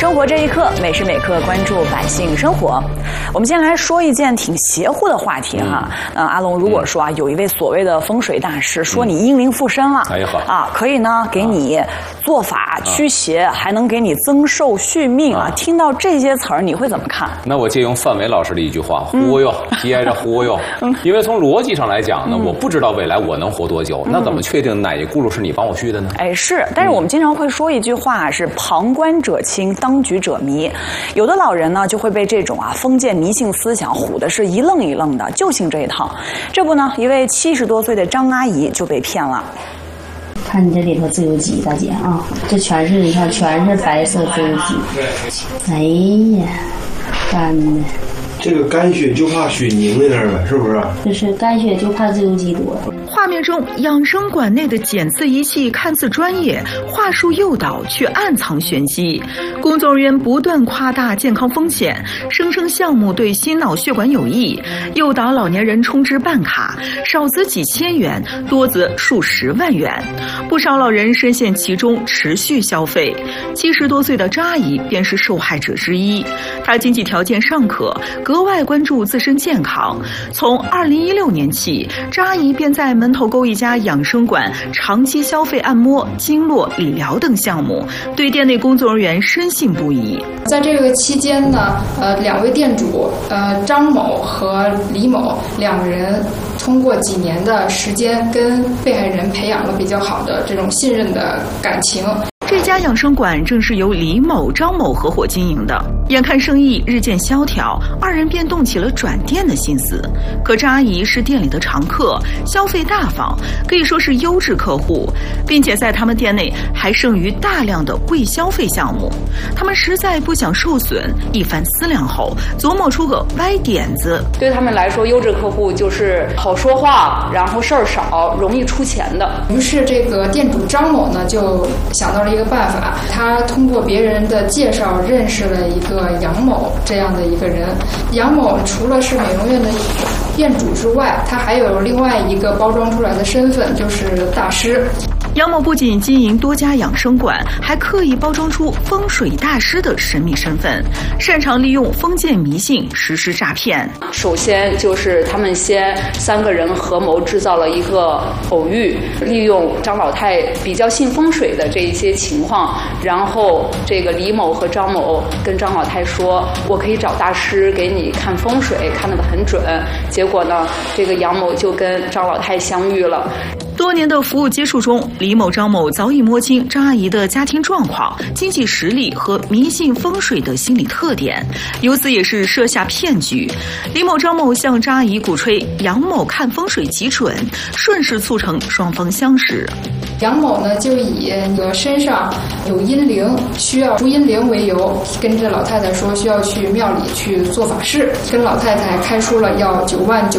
生活这一刻，每时每刻关注百姓生活。我们先来说一件挺邪乎的话题哈。阿龙，如果说啊，有一位所谓的风水大师说你阴灵附身了，可以呢给你做法驱邪，还能给你增寿续命啊。听到这些词儿，你会怎么看？ 那我借用范伟老师的一句话，忽悠，接着忽悠。因为从逻辑上来讲呢，我不知道未来我能活多久，那怎么确定哪一轱辘是你帮我续的呢？ 哎，是，但是我们经常会说一句话是旁观者清，当局者迷。有的老人呢就会被这种封建迷信思想唬得是一愣一愣的，就信这一套。这不呢，一位70多岁的张阿姨就被骗了。 看你这里头自由基，大姐啊，这全是你看，全是白色自由基。哎呀，干的。 这个干血就怕血凝在那儿了，是不是？ 这是干血就怕自由基多。 画面中养生馆内的检测仪器看似专业，话术诱导却暗藏玄机。工作人员不断夸大健康风险，声称项目对心脑血管有益，诱导老年人充值办卡，少则几千元，多则数十万元。不少老人深陷其中，持续消费。70多岁的张阿姨便是受害者之一。她经济条件尚可，格外关注自身健康。从2016年起，张阿姨便在门头沟一家养生馆长期消费按摩、经络理疗等项目，对店内工作人员深信不疑。 在这个期间呢，两位店主张某和李某两人通过几年的时间，跟被害人培养了比较好的这种信任的感情。 这家养生馆正是由李某、张某合伙经营的。眼看生意日渐萧条，二人便动起了转店的心思。可张阿姨是店里的常客，消费大方，可以说是优质客户，并且在他们店内还剩余大量的未消费项目。他们实在不想受损，一番思量后，琢磨出个歪点子。 对他们来说，优质客户就是好说话，然后事儿少，容易出钱的。 于是这个店主张某呢，就想到了一个办法，他通过别人的介绍认识了一个杨某这样的一个人。杨某除了是美容院的店主之外，他还有另外一个包装出来的身份，就是大师。 杨某不仅经营多家养生馆，还刻意包装出风水大师的神秘身份，擅长利用封建迷信实施诈骗。 首先就是他们先3个人合谋制造了一个偶遇，利用张老太比较信风水的这一些情况，然后这个李某和张某跟张老太说，我可以找大师给你看风水，看得很准。结果呢，这个杨某就跟张老太相遇了。 多年的服务接触中，李某、张某早已摸清张阿姨的家庭状况、经济实力和迷信风水的心理特点，由此也是设下骗局。李某、张某向张阿姨鼓吹杨某看风水极准，顺势促成双方相识。 杨某呢，就以身上有阴灵，需要除阴灵为由，跟这老太太说需要去庙里去做法事，跟老太太开出了要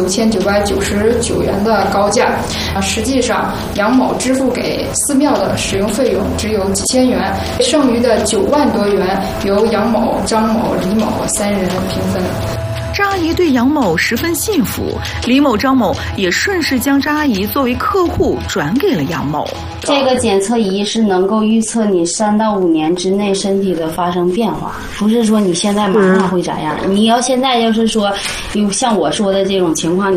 99999元的高价。实际上，杨某支付给寺庙的使用费用只有几千元，剩余的9万多元由杨某、张某、李某3人平分。 张阿姨对杨某十分信服，李某、张某也顺势将张阿姨作为客户转给了杨某。 这个检测仪是能够预测你3到5年之内身体的发生变化，不是说你现在马上会咋样。你要现在要是说有像我说的这种情况，